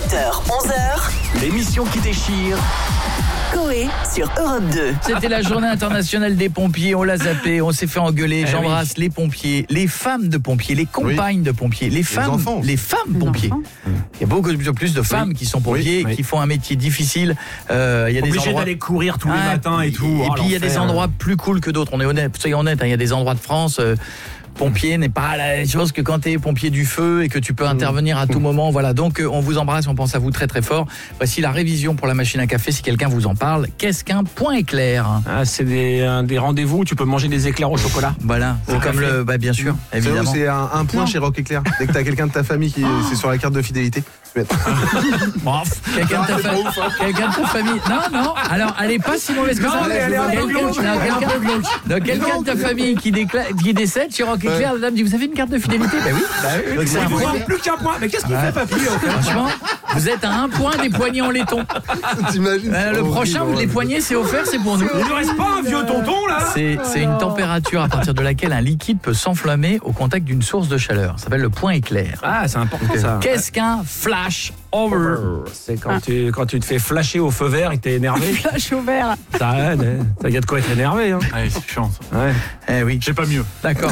8h, 11h. L'émission qui déchire. Coé sur Europe 2. C'était la journée internationale des pompiers, on l'a zappé, on s'est fait engueuler. J'embrasse les pompiers, les femmes de pompiers, les compagnes de pompiers, les femmes pompiers. Il y a beaucoup de plus de femmes qui sont pompiers, qui font un métier difficile. Il y a des Obligé endroits d'aller courir tous les matins et tout. Et puis il y a des endroits plus cool que d'autres. On est honnête, soyons honnêtes, il y a des endroits de France. Pompier n'est pas la même chose que quand tu es pompier du feu et que tu peux intervenir à tout moment. Voilà, donc on vous embrasse, on pense à vous très très fort. Voici la révision pour la machine à café si quelqu'un vous en parle. Qu'est-ce qu'un point éclair ? C'est des rendez-vous où tu peux manger des éclairs au chocolat. Voilà, c'est comme le... bien sûr, évidemment. C'est un point chez Rock Éclair. Dès que t'as quelqu'un de ta famille qui c'est sur la carte de fidélité. Quelqu'un de ta famille. Non, alors elle est pas si mauvaise que ça. Quelqu'un de ta famille qui décède sur Rock Éclair, la dame dit, vous avez une carte de fidélité ? Ben oui. C'est un point, plus qu'un point. Mais qu'est-ce qu'il fait, papy ? Franchement, vous êtes à un point des poignets en laiton. T'imagines ? Le prochain, les poignets, c'est offert, c'est pour nous. Il ne reste pas un vieux tonton, là ? C'est une température à partir de laquelle un liquide peut s'enflammer au contact d'une source de chaleur. Ça s'appelle le point éclair. Ah, c'est important ça. Qu'est-ce qu'un flash over ? C'est quand tu te fais flasher au feu vert et que t'es énervé. Flash au vert. Ça y a de quoi être énervé. Hein. Ouais, c'est chiant. Ouais. Eh oui. J'ai pas mieux. D'accord.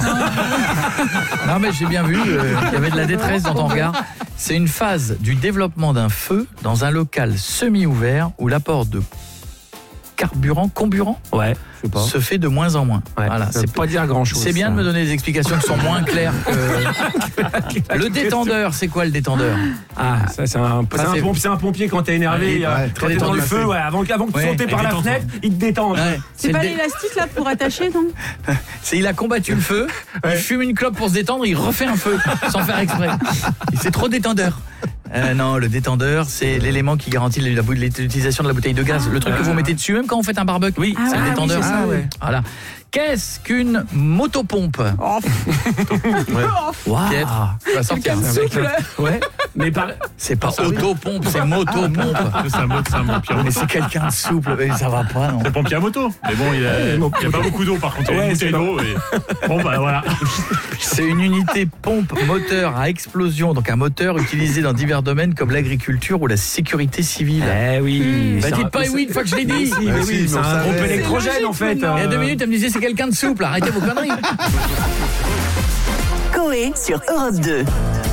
Non mais j'ai bien vu, il y avait de la détresse dans ton regard. C'est une phase du développement d'un feu dans un local semi-ouvert où l'apport de comburant se fait de moins en moins. Ouais, voilà, c'est pas dire grand-chose. C'est bien de me donner des explications qui sont moins claires que... Le détendeur, c'est quoi le détendeur ? C'est un pompier quand t'es énervé, quand t'es dans le feu, avant que tu sautes par la fenêtre, il te détend. Ouais, c'est pas l'élastique là pour attacher, non ? Il a combattu le feu, il fume une clope pour se détendre, il refait un feu sans faire exprès. C'est trop détendeur. Non, le détendeur, c'est l'élément qui garantit l'utilisation de la bouteille de gaz. Le truc que vous mettez dessus, même quand vous faites un barbecue. Oui, c'est le détendeur. Oui, Voilà. Qu'est-ce qu'une motopompe ? Piètre, tu vas sortir. Ouais. Mais c'est pas autopompe, c'est motopompe. C'est un pompier. Mais c'est quelqu'un de souple, mais ça va pas, non ? C'est pompier à moto. Mais bon, il y a pas beaucoup d'eau par contre. Il y a une bouteille d'eau. Bon, voilà. C'est une unité pompe moteur à explosion, donc un moteur utilisé dans divers domaines comme l'agriculture ou la sécurité civile. Eh oui. Dites pas oui une fois que je l'ai dit. C'est un groupe électrogène en fait. Il y a 2 minutes, elle me disait c'est quelqu'un de souple. Arrêtez vos conneries. Coé sur Europe 2.